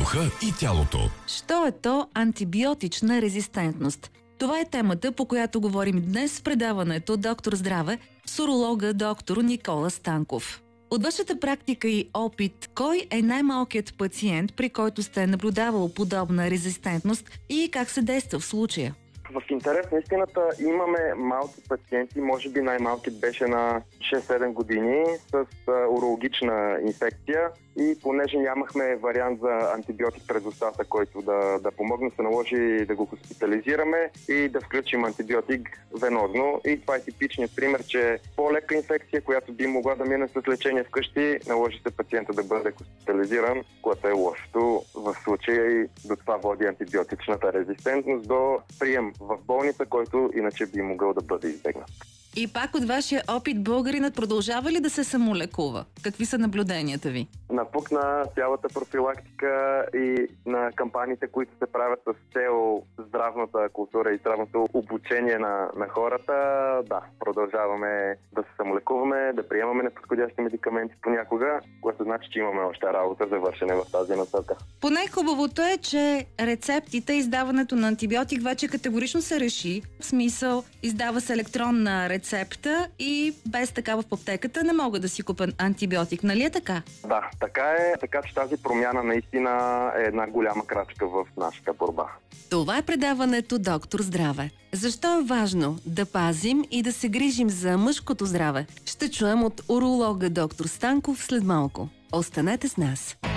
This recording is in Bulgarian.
духа и тялото. Що е то антибиотична резистентност? Това е темата, по която говорим днес в предаването «Доктор Здраве» с уролога доктор Никола Станков. От вашата практика и опит, кой е най-малкият пациент, при който сте наблюдавал подобна резистентност и как се действа в случая? В интерес на истината имаме малки пациенти, може би най-малкият беше на 6-7 години с урологична инфекция и понеже нямахме вариант за антибиотик през устата, който да помогне, се наложи да го хоспитализираме и да включим антибиотик венозно. И това е типичният пример, че по-лека инфекция, която би могла да мине с лечение вкъщи, наложи се пациента да бъде хоспитализиран, което е лошото в случая и до това води антибиотичната резистентност до прием в болница, който иначе би могъл да бъде избегнат. И пак от вашия опит българинът продължава ли да се самолекува? Какви са наблюденията ви? Напукна цялата профилактика и на кампаниите, които се правят с цел здравната култура и здравното обучение на хората. Да, продължаваме да се самолекуваме, да приемаме неподходящи медикаменти понякога, което значи, че имаме още работа за вършене в тази насока. По-най-хубавото е, че рецептите, издаването на антибиотик вече категорично се реши. В смисъл, издава се електронна рецепта и без такава в аптеката не мога да си купя антибиотик. Нали е така? Да, така е. Така че тази промяна наистина е една голяма крачка в нашата борба. Това е предаването «Доктор Здраве». Защо е важно да пазим и да се грижим за мъжкото здраве? Ще чуем от уролога доктор Станков след малко. Останете с нас.